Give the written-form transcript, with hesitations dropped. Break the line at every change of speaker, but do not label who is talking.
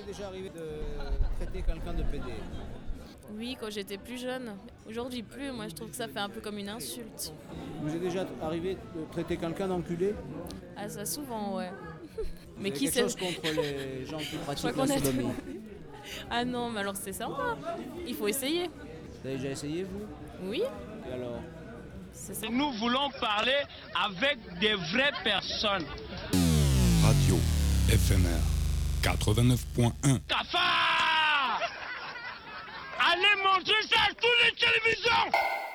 déjà arrivé de traiter quelqu'un de pédé?
Oui, quand j'étais plus jeune. Aujourd'hui plus, moi je trouve que ça fait un peu comme une insulte.
Vous est déjà arrivé de traiter quelqu'un d'enculé?
Ah ça souvent, ouais.
Mais qui quelque chose contre les gens qui pratiquent la sodomie?
Ah non, mais alors c'est sympa. Il faut essayer.
Vous avez déjà essayé, vous?
Oui.
Et alors?
C'est ça.
Nous voulons parler avec des vraies personnes.
Radio éphémère 89.1.
Cafard! Allez montrer ça à toutes les télévisions!